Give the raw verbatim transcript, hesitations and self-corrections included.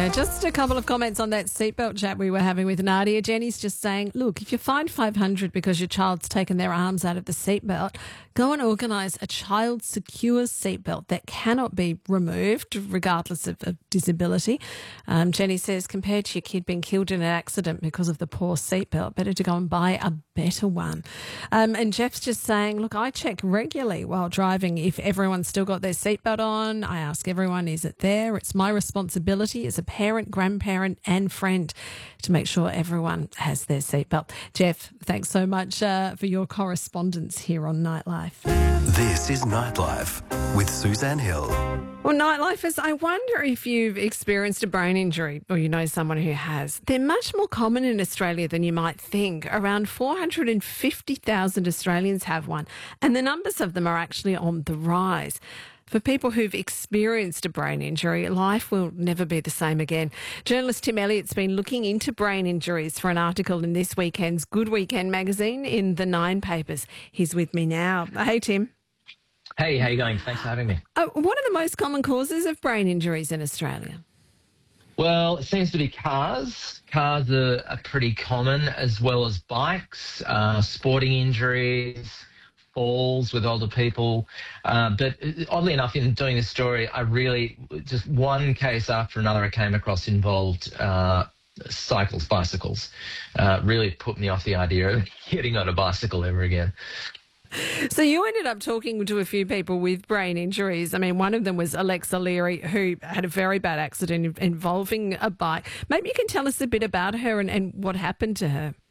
Yeah, just a couple of comments on that seatbelt chat we were having with Nadia. Jenny's just saying, look, if you find five hundred because your child's taken their arms out of the seatbelt, go and organise a child secure seatbelt that cannot be removed regardless of, of disability. Um, Jenny says, compared to your kid being killed in an accident because of the poor seatbelt, better to go and buy a better one. Um, and Jeff's just saying, look, I check regularly while driving if everyone's still got their seatbelt on. I ask everyone, is it there? It's my responsibility as a parent, grandparent and friend to make sure everyone has their seatbelt. Jeff, thanks so much uh, for your correspondence here on Nightlife. This is Nightlife with Suzanne Hill. Well, Nightlifers, I wonder if you've experienced a brain injury or you know someone who has. They're much more common in Australia than you might think. Around four hundred fifty thousand Australians have one, and the numbers of them are actually on the rise. For people who've experienced a brain injury, life will never be the same again. Journalist Tim Elliott's been looking into brain injuries for an article in this weekend's Good Weekend magazine in the Nine papers. He's with me now. Hey, Tim. Hey, how you going? Thanks for having me. Uh, what are the most common causes of brain injuries in Australia? Well, it seems to be cars. Cars are, are pretty common, as well as bikes, uh, sporting injuries, falls with older people. Uh, but oddly enough, in doing this story, I really, just one case after another I came across involved uh, cycles, bicycles. Uh, really put me off the idea of getting on a bicycle ever again. So you ended up talking to a few people with brain injuries. I mean, one of them was Alexa Leary, who had a very bad accident involving a bike. Maybe you can tell us a bit about her and, and what happened to her.